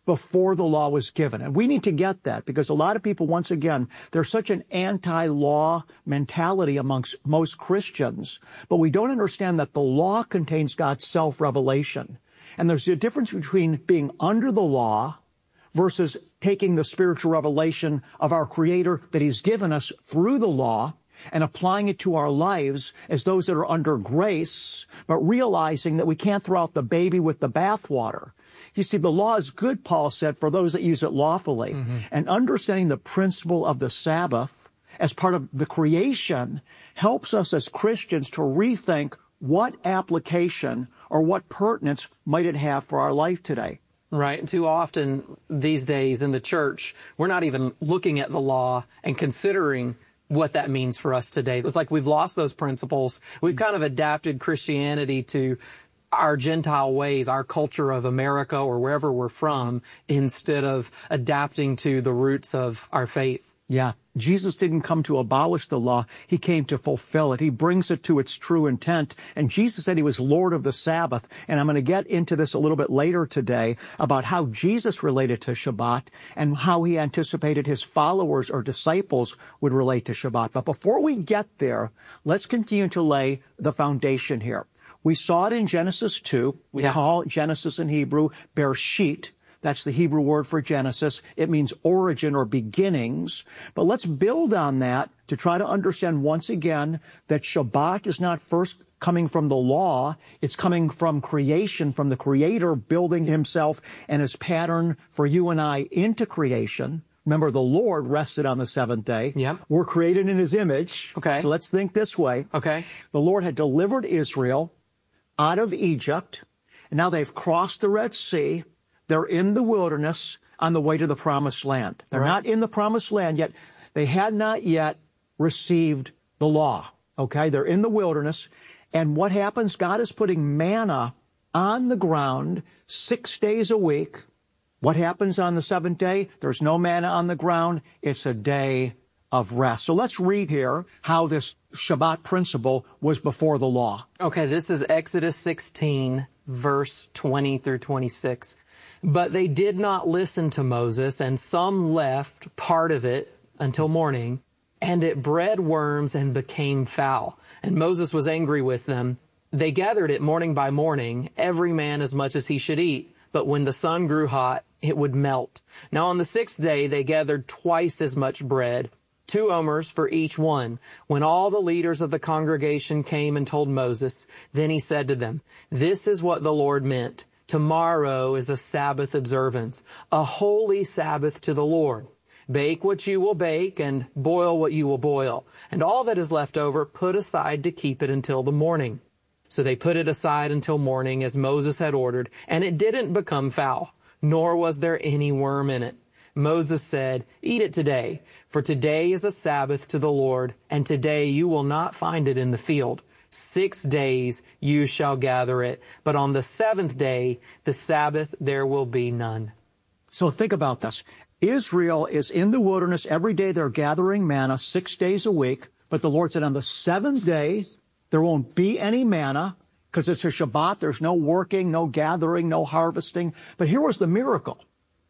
before the law was given. And we need to get that because a lot of people, once again, there's such an anti-law mentality amongst most Christians, but we don't understand that the law contains God's self-revelation. And there's a difference between being under the law versus taking the spiritual revelation of our Creator that He's given us through the law and applying it to our lives as those that are under grace, but realizing that we can't throw out the baby with the bathwater. You see, the law is good, Paul said, for those that use it lawfully. And understanding the principle of the Sabbath as part of the creation helps us as Christians to rethink what application or what pertinence might it have for our life today. Right. And too often these days in the church, we're not even looking at the law and considering what that means for us today. It's like we've lost those principles. We've kind of adapted Christianity to our Gentile ways, our culture of America or wherever we're from, instead of adapting to the roots of our faith. Yeah. Jesus didn't come to abolish the law. He came to fulfill it. He brings it to its true intent. And Jesus said He was Lord of the Sabbath. And I'm going to get into this a little bit later today about how Jesus related to Shabbat and how He anticipated His followers or disciples would relate to Shabbat. But before we get there, let's continue to lay the foundation here. We saw it in Genesis 2. We call Genesis in Hebrew Bereshit. That's the Hebrew word for Genesis. It means origin or beginnings. But let's build on that to try to understand once again that Shabbat is not first coming from the law. It's coming from creation, from the Creator building Himself and His pattern for you and I into creation. Remember, the Lord rested on the seventh day. Yep. We're created in His image. Okay. So let's think this way. Okay. The Lord had delivered Israel out of Egypt, and now they've crossed the Red Sea. They're in the wilderness on the way to the Promised Land. They're not in the Promised Land yet. They had not yet received the law. Okay? They're in the wilderness. And what happens? God is putting manna on the ground 6 days a week. What happens on the seventh day? There's no manna on the ground. It's a day of rest. So let's read here how this Shabbat principle was before the law. Okay, this is Exodus 16, verse 20 through 26. But they did not listen to Moses, and some left part of it until morning, and it bred worms and became foul. And Moses was angry with them. They gathered it morning by morning, every man as much as he should eat. But when the sun grew hot, it would melt. Now on the sixth day they gathered twice as much bread, 2 omers for each one. When all the leaders of the congregation came and told Moses, then he said to them, "This is what the Lord meant. Tomorrow is a Sabbath observance, a holy Sabbath to the Lord. Bake what you will bake and boil what you will boil. And all that is left over, put aside to keep it until the morning." So they put it aside until morning as Moses had ordered, and it didn't become foul, nor was there any worm in it. Moses said, "Eat it today, for today is a Sabbath to the Lord, and today you will not find it in the field. 6 days you shall gather it, but on the seventh day, the Sabbath, there will be none." So think about this. Israel is in the wilderness. Every day they're gathering manna 6 days a week. But the Lord said on the seventh day, there won't be any manna because it's a Shabbat. There's no working, no gathering, no harvesting. But here was the miracle.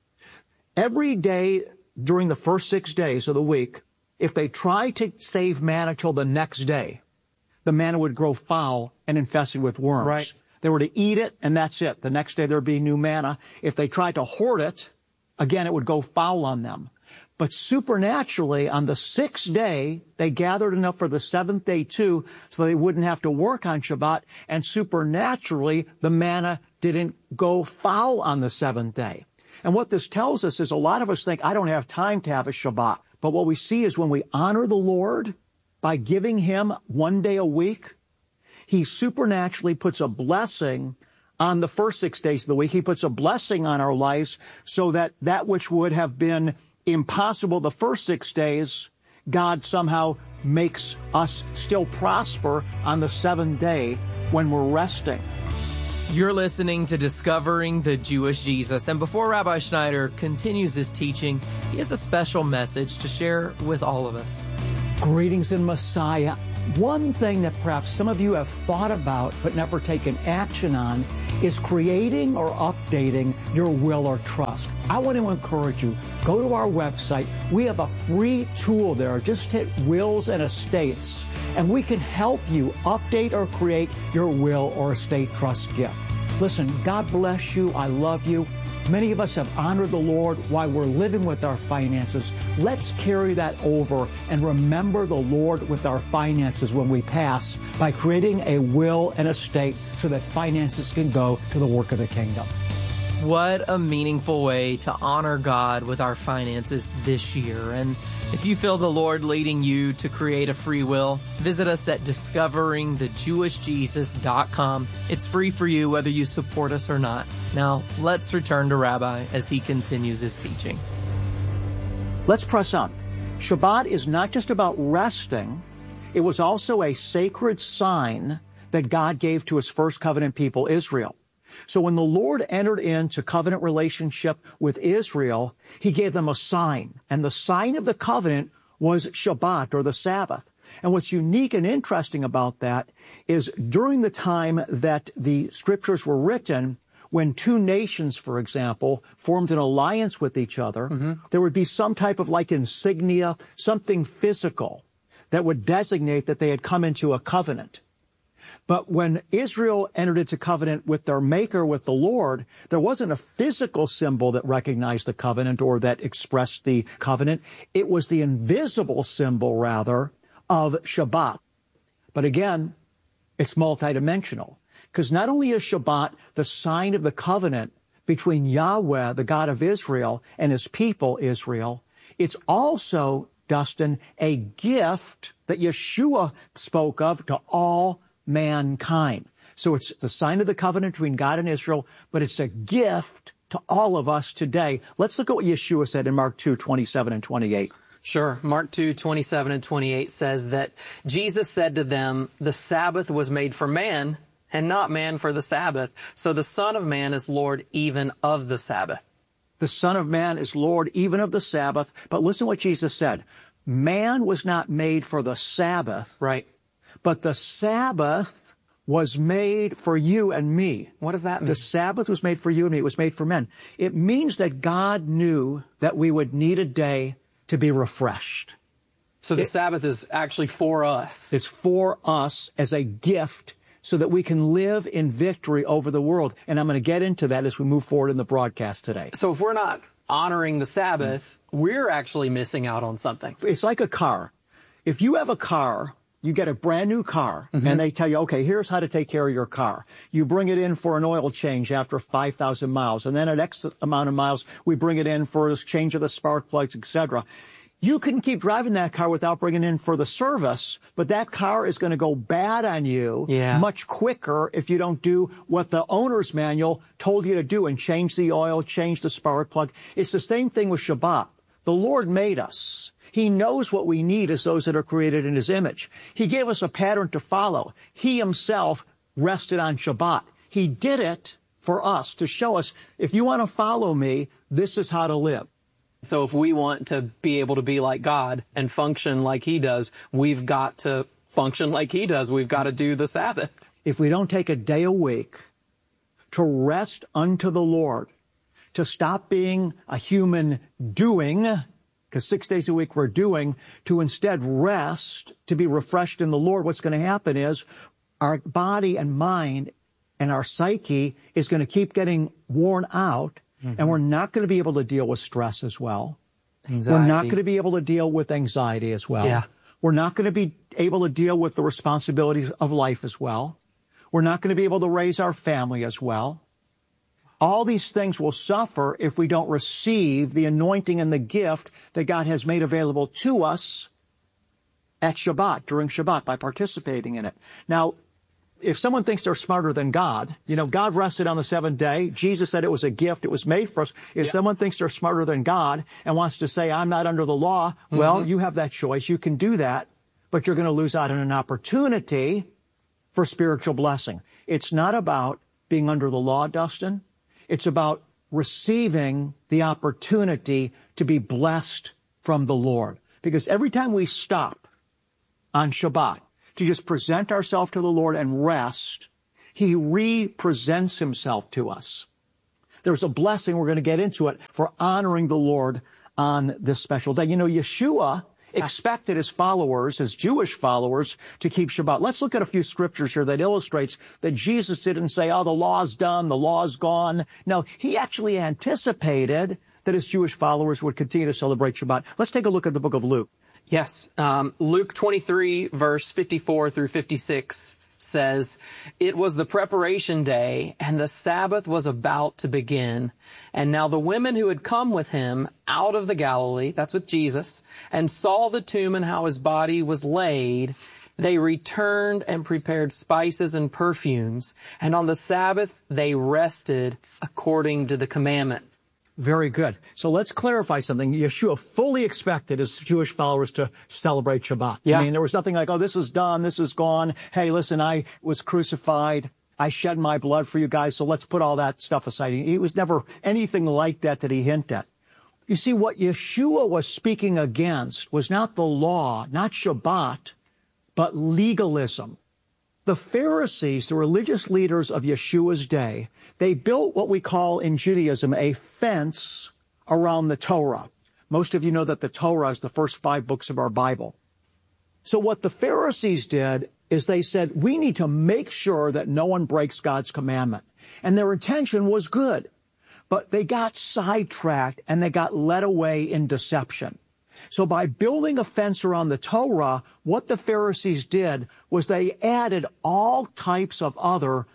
Every day during the first 6 days of the week, if they tried to save manna till the next day, the manna would grow foul and infested with worms. Right. They were to eat it, and that's it. The next day there'd be new manna. If they tried to hoard it, again, it would go foul on them. But supernaturally, on the sixth day, they gathered enough for the seventh day too, so they wouldn't have to work on Shabbat. And supernaturally, the manna didn't go foul on the seventh day. And what this tells us is a lot of us think, I don't have time to have a Shabbat. But what we see is when we honor the Lord by giving Him 1 day a week, He supernaturally puts a blessing on the first 6 days of the week. He puts a blessing on our lives so that that which would have been impossible the first 6 days, God somehow makes us still prosper on the seventh day when we're resting. You're listening to Discovering the Jewish Jesus, and before Rabbi Schneider continues his teaching, he has a special message to share with all of us. Greetings in Messiah. One thing that perhaps some of you have thought about but never taken action on is creating or updating your will or trust. I want to encourage you, go to our website. We have a free tool there. Just hit Wills and Estates, and we can help you update or create your will or estate trust gift. Listen, God bless you. I love you. Many of us have honored the Lord while we're living with our finances. Let's carry that over and remember the Lord with our finances when we pass by creating a will and estate so that finances can go to the work of the kingdom. What a meaningful way to honor God with our finances this year. And if you feel the Lord leading you to create a free will, visit us at discoveringthejewishjesus.com. It's free for you whether you support us or not. Now, let's return to Rabbi as he continues his teaching. Let's press on. Shabbat is not just about resting. It was also a sacred sign that God gave to his first covenant people, Israel. So when the Lord entered into covenant relationship with Israel, he gave them a sign. And the sign of the covenant was Shabbat, or the Sabbath. And what's unique and interesting about that is during the time that the scriptures were written, when two nations, for example, formed an alliance with each other, there would be some type of like insignia, something physical that would designate that they had come into a covenant. But when Israel entered into covenant with their Maker, with the Lord, there wasn't a physical symbol that recognized the covenant or that expressed the covenant. It was the invisible symbol, rather, of Shabbat. But again, it's multidimensional, because not only is Shabbat the sign of the covenant between Yahweh, the God of Israel, and his people, Israel, it's also, Dustin, a gift that Yeshua spoke of to all mankind. So it's the sign of the covenant between God and Israel, but it's a gift to all of us today. Let's look at what Yeshua said in Mark 2:27 and 28. Sure. Mark 2:27 and 28 says that Jesus said to them, "The Sabbath was made for man, and not man for the Sabbath. So the Son of Man is Lord even of the Sabbath." The Son of Man is Lord even of the Sabbath. But listen to what Jesus said. Man was not made for the Sabbath. Right. But the Sabbath was made for you and me. What does that mean? The Sabbath was made for you and me. It was made for men. It means that God knew that we would need a day to be refreshed. So the Sabbath is actually for us. It's for us as a gift so that we can live in victory over the world. And I'm going to get into that as we move forward in the broadcast today. So if we're not honoring the Sabbath, we're actually missing out on something. It's like a car. If you have a car, you get a brand new car, and they tell you, okay, here's how to take care of your car. You bring it in for an oil change after 5,000 miles, and then at X amount of miles, we bring it in for a change of the spark plugs, etc. You can keep driving that car without bringing it in for the service, but that car is going to go bad on you much quicker if you don't do what the owner's manual told you to do and change the oil, change the spark plug. It's the same thing with Shabbat. The Lord made us. He knows what we need as those that are created in his image. He gave us a pattern to follow. He himself rested on Shabbat. He did it for us to show us, if you want to follow me, this is how to live. So if we want to be able to be like God and function like he does, we've got to function like he does. We've got to do the Sabbath. If we don't take a day a week to rest unto the Lord, to stop being a human doing, because 6 days a week we're doing, to instead rest, to be refreshed in the Lord, what's going to happen is our body and mind and our psyche is going to keep getting worn out, and we're not going to be able to deal with stress as well. Anxiety. We're not going to be able to deal with anxiety as well. Yeah. We're not going to be able to deal with the responsibilities of life as well. We're not going to be able to raise our family as well. All these things will suffer if we don't receive the anointing and the gift that God has made available to us at Shabbat, during Shabbat, by participating in it. Now, if someone thinks they're smarter than God, God rested on the seventh day. Jesus said it was a gift. It was made for us. If someone thinks they're smarter than God and wants to say, I'm not under the law, well, you have that choice. You can do that, but you're going to lose out on an opportunity for spiritual blessing. It's not about being under the law, Dustin. It's about receiving the opportunity to be blessed from the Lord. Because every time we stop on Shabbat to just present ourselves to the Lord and rest, he represents himself to us. There's a blessing, we're going to get into it, for honoring the Lord on this special day. You know, Yeshua expected his followers, his Jewish followers, to keep Shabbat. Let's look at a few scriptures here that illustrates that Jesus didn't say, oh, the law's done, the law's gone. No, he actually anticipated that his Jewish followers would continue to celebrate Shabbat. Let's take a look at the book of Luke. Yes. Luke 23, verse 54 through 56 says, "It was the preparation day, and the Sabbath was about to begin. And now the women who had come with him out of the Galilee," that's with Jesus, "and saw the tomb and how his body was laid, they returned and prepared spices and perfumes. And on the Sabbath they rested according to the commandment." Very good. So let's clarify something. Yeshua fully expected his Jewish followers to celebrate Shabbat. Yeah. I mean, there was nothing like, oh, this is done, this is gone. Hey, listen, I was crucified. I shed my blood for you guys, so let's put all that stuff aside. He was never anything like that he hinted at. You see, what Yeshua was speaking against was not the law, not Shabbat, but legalism. The Pharisees, the religious leaders of Yeshua's day, they built what we call in Judaism a fence around the Torah. Most of you know that the Torah is the first 5 books of our Bible. So what the Pharisees did is they said, we need to make sure that no one breaks God's commandment. And their intention was good. But they got sidetracked and they got led away in deception. So by building a fence around the Torah, what the Pharisees did was they added all types of other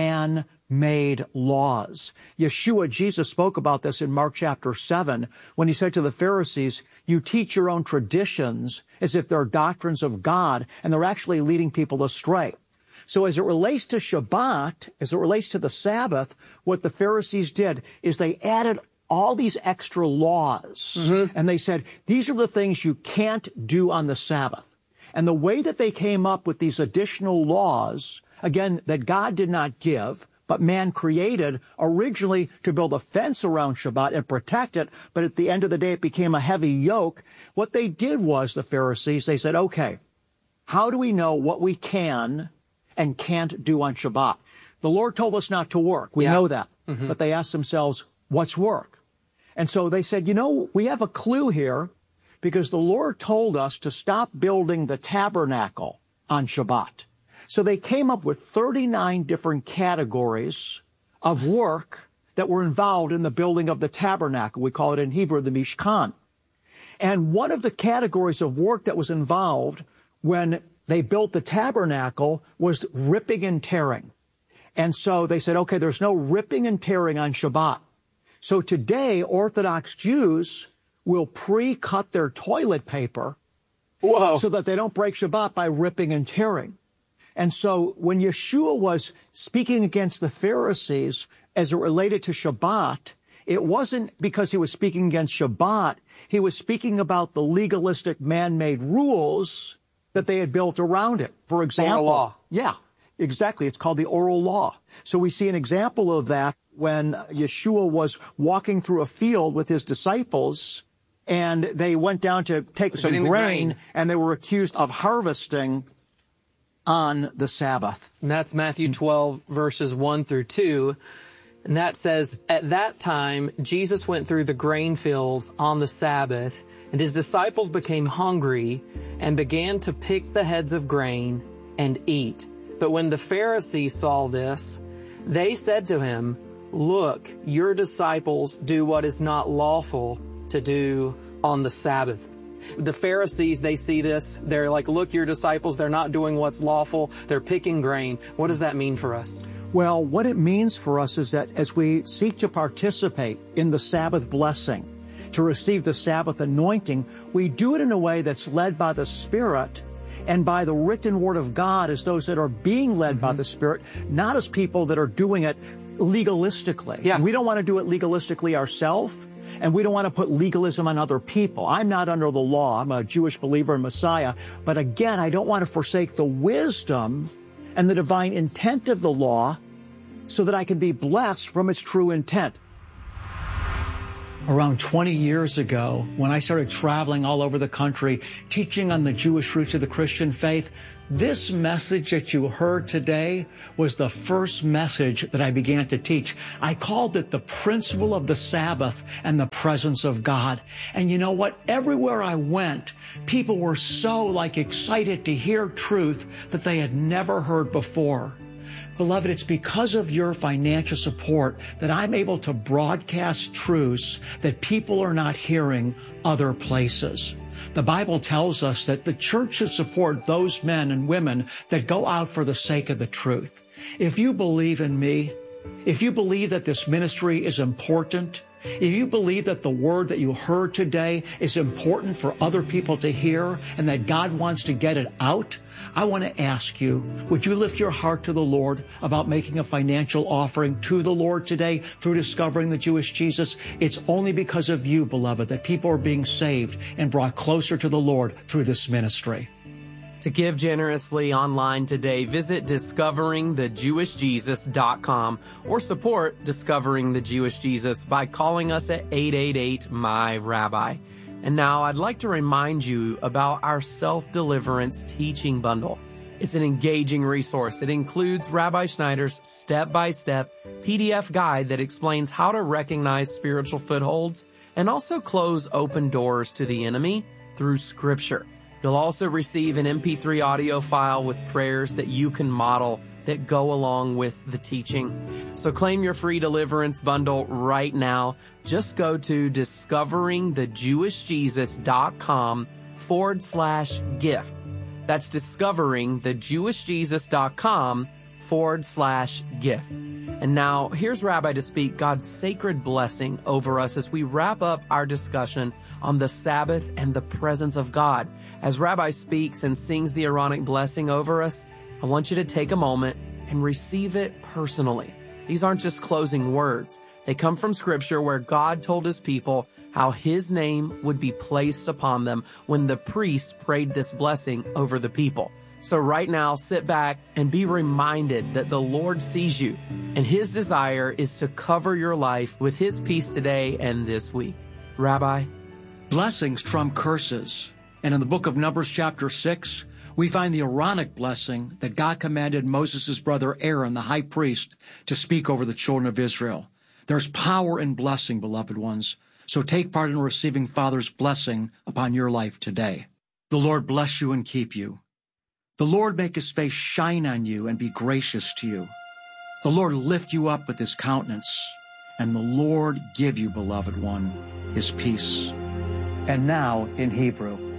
man-made laws. Yeshua, Jesus, spoke about this in Mark chapter 7 when he said to the Pharisees, you teach your own traditions as if they're doctrines of God, and they're actually leading people astray. So as it relates to Shabbat, as it relates to the Sabbath, what the Pharisees did is they added all these extra laws. And they said, these are the things you can't do on the Sabbath. And the way that they came up with these additional laws, again, that God did not give, but man created originally to build a fence around Shabbat and protect it, but at the end of the day it became a heavy yoke. What they did was, the Pharisees, they said, okay, how do we know what we can and can't do on Shabbat? The Lord told us not to work. We know that. But they asked themselves, what's work? And so they said, you know, we have a clue here because the Lord told us to stop building the tabernacle on Shabbat. So they came up with 39 different categories of work that were involved in the building of the tabernacle. We call it in Hebrew the Mishkan. And one of the categories of work that was involved when they built the tabernacle was ripping and tearing. And so they said, okay, there's no ripping and tearing on Shabbat. So today, Orthodox Jews will pre-cut their toilet paper so that they don't break Shabbat by ripping and tearing. And so when Yeshua was speaking against the Pharisees as it related to Shabbat, it wasn't because he was speaking against Shabbat. He was speaking about the legalistic man-made rules that they had built around it. For example, oral law. Yeah, exactly. It's called the oral law. So we see an example of that when Yeshua was walking through a field with his disciples, and they went down to take some grain, and they were accused of harvesting on the Sabbath. And that's Matthew 12, verses 1 through 2. And that says, at that time, Jesus went through the grain fields on the Sabbath, and his disciples became hungry and began to pick the heads of grain and eat. But when the Pharisees saw this, they said to him, look, your disciples do what is not lawful to do on the Sabbath. The Pharisees, they see this. They're like, look, your disciples, they're not doing what's lawful. They're picking grain. What does that mean for us? Well, what it means for us is that as we seek to participate in the Sabbath blessing, to receive the Sabbath anointing, we do it in a way that's led by the Spirit and by the written Word of God as those that are being led by the Spirit, not as people that are doing it legalistically. Yeah. We don't want to do it legalistically ourselves, and we don't want to put legalism on other people. I'm not under the law. I'm a Jewish believer in Messiah. But again, I don't want to forsake the wisdom and the divine intent of the law so that I can be blessed from its true intent. Around 20 years ago, when I started traveling all over the country, teaching on the Jewish roots of the Christian faith, this message that you heard today was the first message that I began to teach. I called it the principle of the Sabbath and the presence of God. And you know what? Everywhere I went, people were so excited to hear truth that they had never heard before. Beloved, it's because of your financial support that I'm able to broadcast truths that people are not hearing other places. The Bible tells us that the church should support those men and women that go out for the sake of the truth. If you believe in me, if you believe that this ministry is important, if you believe that the word that you heard today is important for other people to hear and that God wants to get it out, I want to ask you, would you lift your heart to the Lord about making a financial offering to the Lord today through discovering the Jewish Jesus? It's only because of you, beloved, that people are being saved and brought closer to the Lord through this ministry. To give generously online today, visit discoveringthejewishjesus.com or support Discovering the Jewish Jesus by calling us at 888-MY-RABBI. And now I'd like to remind you about our self-deliverance teaching bundle. It's an engaging resource. It includes Rabbi Schneider's step-by-step PDF guide that explains how to recognize spiritual footholds and also close open doors to the enemy through Scripture. You'll also receive an MP3 audio file with prayers that you can model that go along with the teaching. So claim your free deliverance bundle right now. Just go to discoveringthejewishjesus.com/gift. That's discoveringthejewishjesus.com/gift. And now here's Rabbi to speak God's sacred blessing over us as we wrap up our discussion on the Sabbath and the presence of God. As Rabbi speaks and sings the Aaronic blessing over us, I want you to take a moment and receive it personally. These aren't just closing words. They come from Scripture where God told His people how His name would be placed upon them when the priests prayed this blessing over the people. So right now, sit back and be reminded that the Lord sees you, and His desire is to cover your life with His peace today and this week. Rabbi? Blessings trump curses. And in the book of Numbers chapter 6, we find the Aaronic blessing that God commanded Moses' brother Aaron, the high priest, to speak over the children of Israel. There's power in blessing, beloved ones. So take part in receiving Father's blessing upon your life today. The Lord bless you and keep you. The Lord make His face shine on you and be gracious to you. The Lord lift you up with His countenance, and the Lord give you, beloved one, His peace. And now in Hebrew.